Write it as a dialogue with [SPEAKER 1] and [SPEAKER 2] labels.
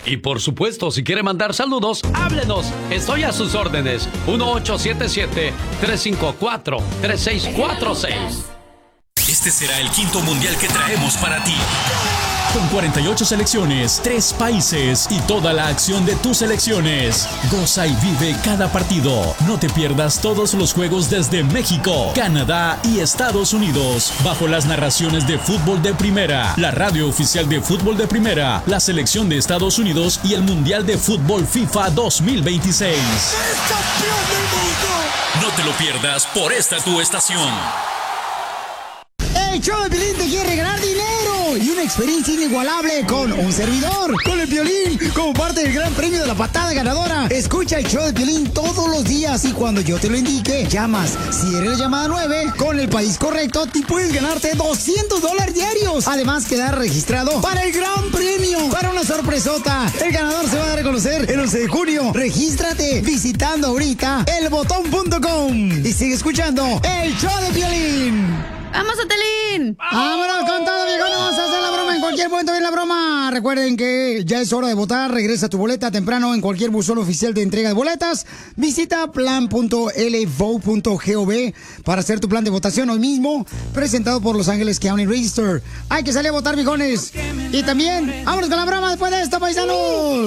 [SPEAKER 1] Y por supuesto, si quiere mandar saludos, háblenos. Estoy a sus órdenes. 1877-354-3646.
[SPEAKER 2] Este será el quinto mundial que traemos para ti. Con 48 selecciones, 3 países y toda la acción de tus selecciones. Goza y vive cada partido. No te pierdas todos los juegos desde México, Canadá y Estados Unidos. Bajo las narraciones de Fútbol de Primera, la radio oficial de Fútbol de Primera, la selección de Estados Unidos y el Mundial de Fútbol FIFA 2026.
[SPEAKER 3] ¡Es campeón del mundo!
[SPEAKER 2] No te lo pierdas por esta tu estación.
[SPEAKER 3] El show de Piolín te quiere regalar dinero y una experiencia inigualable con un servidor, con el Piolín, como parte del gran premio de la patada ganadora. Escucha el show de Piolín todos los días y cuando yo te lo indique, llamas. Si eres la llamada 9, con el país correcto, te puedes ganarte $200 diarios. Además, quedar registrado para el gran premio, para una sorpresota. El ganador se va a dar a conocer el 11 de junio. Regístrate visitando ahorita elbotón.com y sigue escuchando el show de Piolín.
[SPEAKER 4] ¡Vamos, Otelín!
[SPEAKER 3] ¡Vámonos con todo, viejones! Vamos a hacer la broma en cualquier momento. Viene la broma. Recuerden que ya es hora de votar. Regresa tu boleta temprano en cualquier buzón oficial de entrega de boletas. Visita plan.lvote.gov para hacer tu plan de votación hoy mismo. Presentado por Los Ángeles County Register. Hay que salir a votar, viejones. Y también, vámonos con la broma después de esto, paisanos.